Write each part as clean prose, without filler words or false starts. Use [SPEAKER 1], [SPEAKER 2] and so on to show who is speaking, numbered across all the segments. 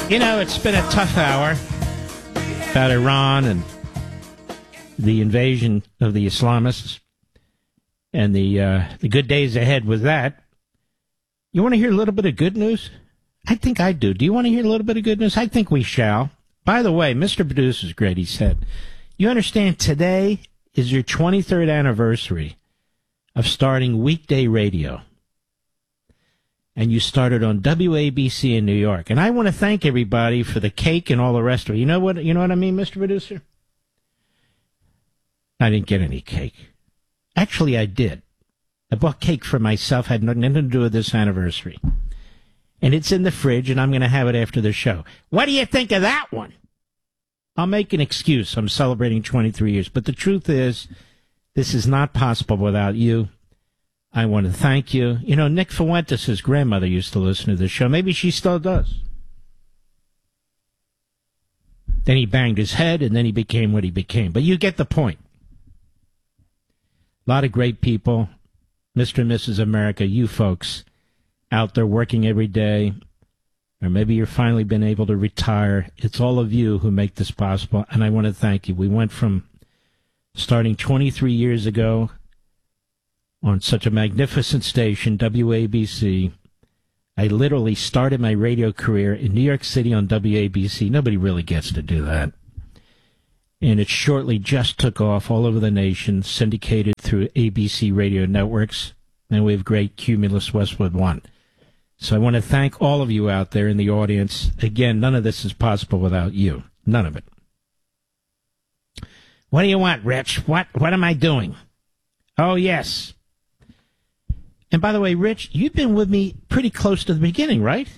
[SPEAKER 1] You know, it's been a tough hour about Iran and the invasion of the Islamists and the good days ahead with that. You want to hear a little bit of good news? I think I do. Do you want to hear a little bit of good news? I think we shall. By the way, Mr. Producer's great, he said. You understand, today is your 23rd anniversary of starting weekday radio. And you started on WABC in New York. And I want to thank everybody for the cake and all the rest of it. You know what I mean, Mr. Producer? I didn't get any cake. Actually, I did. I bought cake for myself, had nothing to do with this anniversary. And it's in the fridge, and I'm going to have it after the show. What do you think of that one? I'll make an excuse. I'm celebrating 23 years. But the truth is, this is not possible without you. I want to thank you. You know, Nick Fuentes' grandmother used to listen to the show. Maybe she still does. Then he banged his head, and then he became what he became. But you get the point. A lot of great people. Mr. and Mrs. America, you folks out there working every day, or maybe you're finally been able to retire. It's all of you who make this possible, and I want to thank you. We went from starting 23 years ago on such a magnificent station, WABC. I literally started my radio career in New York City on WABC. Nobody really gets to do that. And it shortly just took off all over the nation, syndicated through ABC radio networks, and we have great Cumulus Westwood One. So I want to thank all of you out there in the audience. Again, none of this is possible without you. None of it. What do you want, Rich? What am I doing? Oh, yes. And by the way, Rich, you've been with me pretty close to the beginning, right?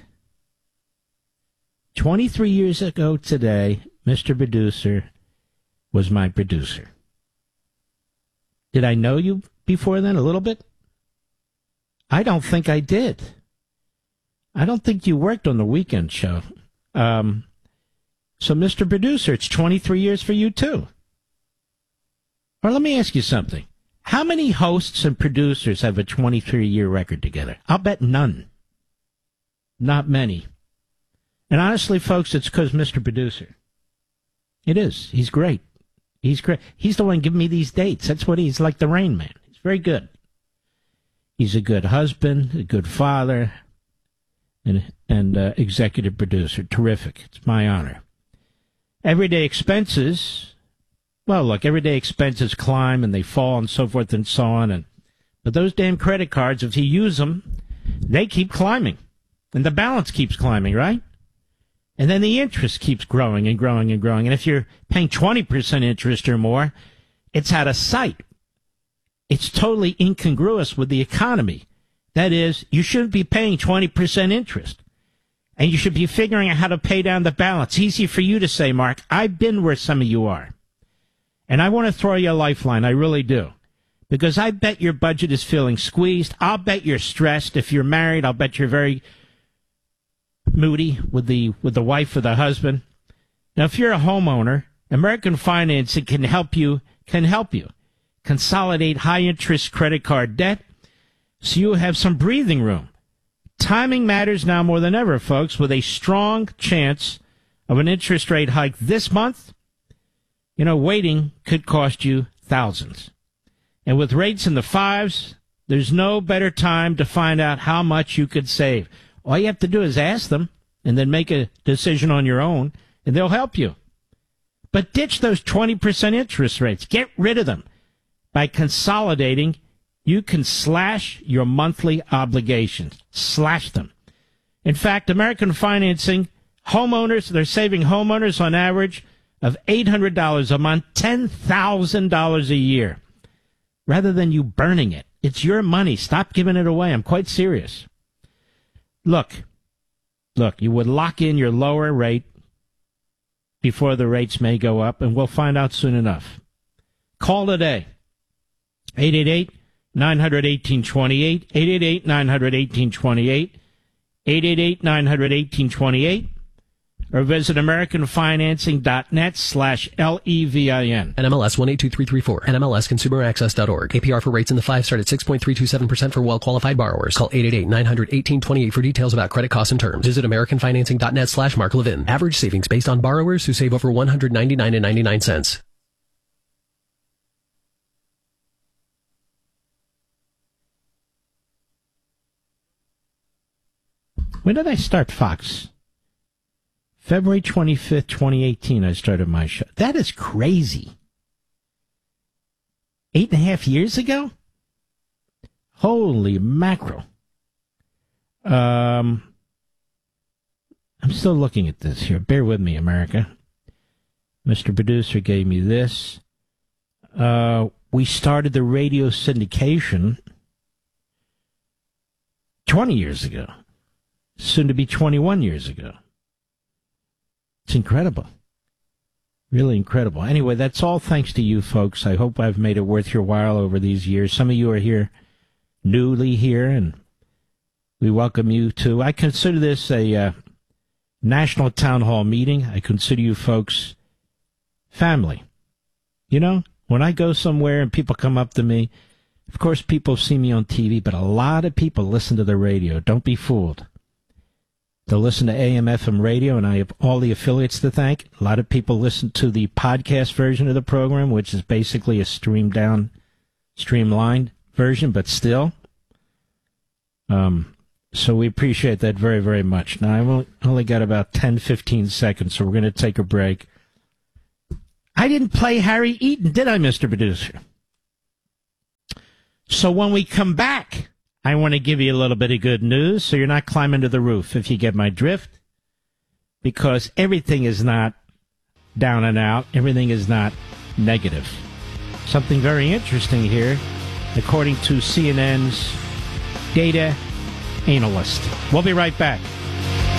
[SPEAKER 1] 23 years ago today, Mr. Producer was my producer. Did I know you before then a little bit? I don't think I did. I don't think you worked on the weekend show. So, Mr. Producer, it's 23 years for you, too. Or let me ask you something. How many hosts and producers have a 23-year record together? I'll bet none. Not many. And honestly, folks, it's because Mr. Producer. It is. He's great. He's great. He's the one giving me these dates. That's what he's like, the Rain Man. He's very good. He's a good husband, a good father, and executive producer. Terrific. It's my honor. Everyday expenses. Well, look, everyday expenses climb and they fall and so forth and so on. But those damn credit cards, if you use them, they keep climbing. And the balance keeps climbing, right? And then the interest keeps growing and growing and growing. And if you're paying 20% interest or more, it's out of sight. It's totally incongruous with the economy. That is, you shouldn't be paying 20% interest. And you should be figuring out how to pay down the balance. Easy for you to say, Mark. I've been where some of you are. And I want to throw you a lifeline. I really do. Because I bet your budget is feeling squeezed. I'll bet you're stressed. If you're married, I'll bet you're very moody with the wife or the husband. Now, if you're a homeowner, American Financing can help you consolidate high-interest credit card debt so you have some breathing room. Timing matters now more than ever, folks, with a strong chance of an interest rate hike this month. You know, waiting could cost you thousands. And with rates in the fives, there's no better time to find out how much you could save. All you have to do is ask them and then make a decision on your own, and they'll help you. But ditch those 20% interest rates. Get rid of them. By consolidating, you can slash your monthly obligations. Slash them. In fact, American Financing, they're saving homeowners on average of $800 a month, $10,000 a year, rather than you burning it. It's your money. Stop giving it away. I'm quite serious. Look, you would lock in your lower rate before the rates may go up, and we'll find out soon enough. Call today. 888-900-1828, 888-900-1828, 888-900-1828. or visit AmericanFinancing.net/LEVIN.
[SPEAKER 2] NMLS 182334. NMLSConsumerAccess.org. APR for rates in the 5 start at 6.327% for well-qualified borrowers. Call 888-900-1828 for details about credit costs and terms. Visit AmericanFinancing.net/Mark Levin. Average savings based on borrowers who save over $199.99.
[SPEAKER 1] When did I start Fox? February 25th, 2018, I started my show. That is crazy. 8.5 years ago? Holy mackerel. I'm still looking at this here. Bear with me, America. Mr. Producer gave me this. We started the radio syndication 20 years ago. Soon to be 21 years ago. It's incredible. Really incredible. Anyway, that's all thanks to you folks. I hope I've made it worth your while over these years. Some of you are here, newly here, and we welcome you to. I consider this a national town hall meeting. I consider you folks family. You know, when I go somewhere and people come up to me, of course people see me on TV, but a lot of people listen to the radio. Don't be fooled. They'll listen to AM, FM radio, and I have all the affiliates to thank. A lot of people listen to the podcast version of the program, which is basically a streamlined version, but still. So we appreciate that very, very much. Now, I've only got about 10, 15 seconds, so we're going to take a break. I didn't play Harry Eaton, did I, Mr. Producer? So when we come back, I want to give you a little bit of good news so you're not climbing to the roof, if you get my drift, because everything is not down and out. Everything is not negative. Something very interesting here, according to CNN's data analyst. We'll be right back.